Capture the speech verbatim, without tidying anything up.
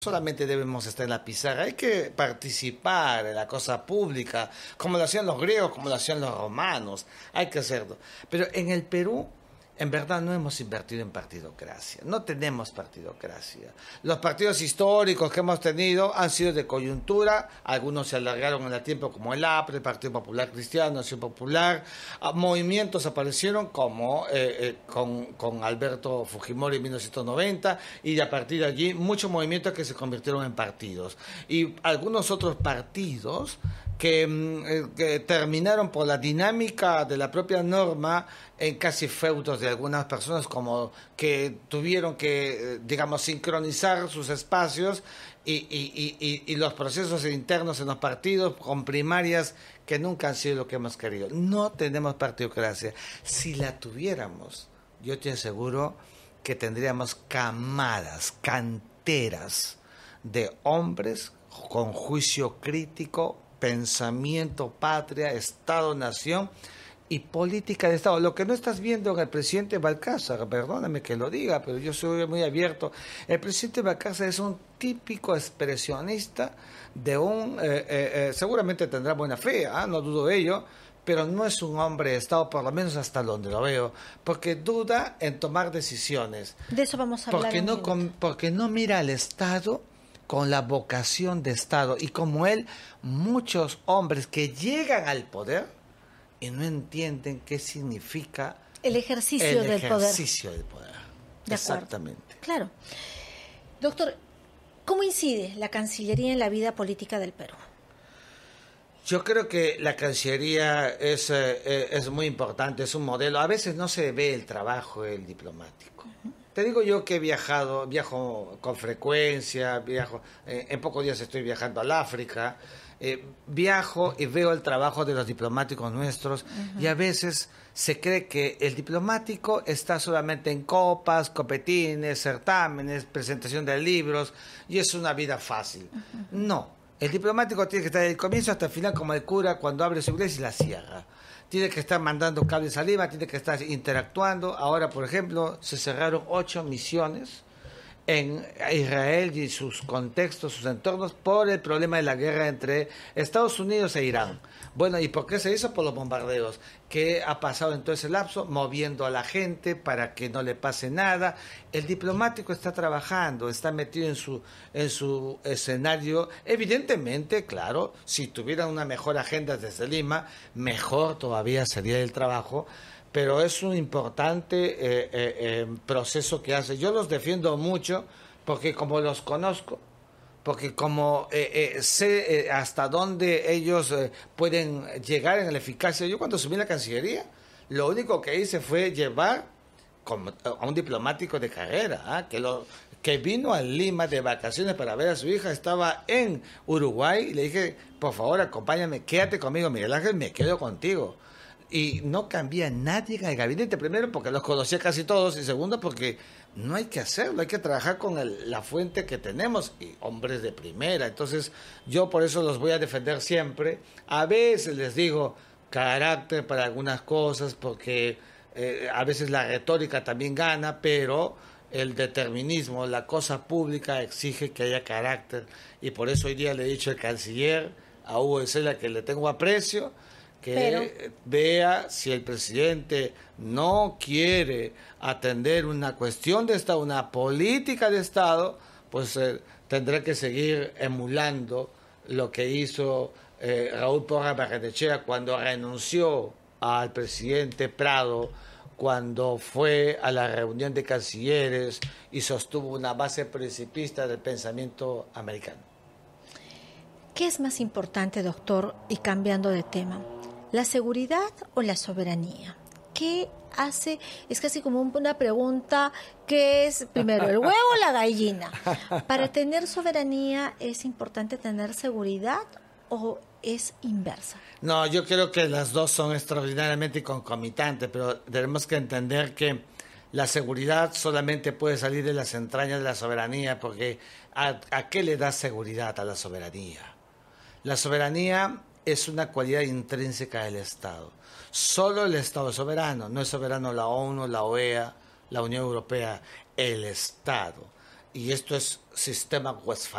solamente debemos estar en la pizarra, hay que participar en la cosa pública, como lo hacían los griegos, como lo hacían los romanos, hay que hacerlo. Pero en el Perú, en verdad no hemos invertido en partidocracia, no tenemos partidocracia. Los partidos históricos que hemos tenido han sido de coyuntura, algunos se alargaron en el tiempo como el A P R E, el Partido Popular Cristiano, Acción Popular, movimientos aparecieron como eh, eh, con, con Alberto Fujimori en mil novecientos noventa y a partir de allí muchos movimientos que se convirtieron en partidos. Y algunos otros partidos que, eh, que terminaron por la dinámica de la propia norma en casi feudos de algunas personas como que tuvieron que, digamos, sincronizar sus espacios y, y, y, y los procesos internos en los partidos con primarias que nunca han sido lo que hemos querido. No tenemos partidocracia. Si la tuviéramos, yo te aseguro que tendríamos camadas, canteras de hombres con juicio crítico, pensamiento patria, Estado-nación y política de Estado. Lo que no estás viendo en el presidente Balcázar, perdóname que lo diga, pero yo soy muy abierto. El presidente Balcázar es un típico expresionista de un... Eh, eh, eh, seguramente tendrá buena fe, ¿eh? No dudo de ello, pero no es un hombre de Estado, por lo menos hasta donde lo veo, porque duda en tomar decisiones. De eso vamos a hablar. Porque no, con, porque no mira al Estado con la vocación de Estado. Y como él, muchos hombres que llegan al poder y no entienden qué significa el ejercicio el del ejercicio poder. del poder. De Exactamente. Claro. Doctor, ¿cómo incide la Cancillería en la vida política del Perú? Yo creo que la Cancillería es, eh, es muy importante, es un modelo. A veces no se ve el trabajo del diplomático. Uh-huh. Te digo yo que he viajado, viajo con frecuencia, viajo, eh, en pocos días estoy viajando al África, eh, viajo y veo el trabajo de los diplomáticos nuestros, uh-huh. Y a veces se cree que el diplomático está solamente en copas, copetines, certámenes, presentación de libros, y es una vida fácil. Uh-huh. No, el diplomático tiene que estar desde el comienzo hasta el final como el cura cuando abre su iglesia y la cierra. Tiene que estar mandando cables a Lima, tiene que estar interactuando. Ahora, por ejemplo, se cerraron ocho misiones en Israel y sus contextos, sus entornos, por el problema de la guerra entre Estados Unidos e Irán. Bueno, ¿y por qué se hizo? Por los bombardeos. ¿Qué ha pasado en todo ese lapso? Moviendo a la gente para que no le pase nada. El diplomático está trabajando, está metido en su, en su escenario. Evidentemente, claro, si tuviera una mejor agenda desde Lima, mejor todavía sería el trabajo. Pero es un importante eh, eh, eh, proceso que hace. Yo los defiendo mucho porque como los conozco, porque como eh, eh, sé eh, hasta dónde ellos eh, pueden llegar en la eficacia. Yo cuando subí la Cancillería, lo único que hice fue llevar como, a un diplomático de carrera, ¿eh? que, lo, que vino a Lima de vacaciones para ver a su hija, estaba en Uruguay, y le dije, por favor, acompáñame, quédate conmigo, Miguel Ángel, me quedo contigo. Y no cambia nadie en el gabinete, primero porque los conocía casi todos y segundo porque no hay que hacerlo, hay que trabajar con el, la fuente que tenemos y hombres de primera. Entonces yo por eso los voy a defender siempre. A veces les digo carácter para algunas cosas porque eh, a veces la retórica también gana, pero el determinismo, la cosa pública exige que haya carácter y por eso hoy día le he dicho al canciller, a Hugo de Sela, que le tengo aprecio, que Pero... vea si el presidente no quiere atender una cuestión de Estado, una política de Estado, pues eh, tendrá que seguir emulando lo que hizo eh, Raúl Porras Barrenechea cuando renunció al presidente Prado, cuando fue a la reunión de cancilleres y sostuvo una base principista del pensamiento americano. ¿Qué es más importante, doctor, y cambiando de tema? ¿La seguridad o la soberanía? ¿Qué hace? Es casi como una pregunta, ¿qué es primero, el huevo o la gallina? ¿Para tener soberanía es importante tener seguridad o es inversa? No, yo creo que las dos son extraordinariamente concomitantes, pero tenemos que entender que la seguridad solamente puede salir de las entrañas de la soberanía, porque ¿a, a qué le da seguridad a la soberanía? La soberanía es una cualidad intrínseca del Estado. Solo el Estado es soberano, no es soberano la ONU, la O E A, la Unión Europea, el Estado. y esto es sistema Westphal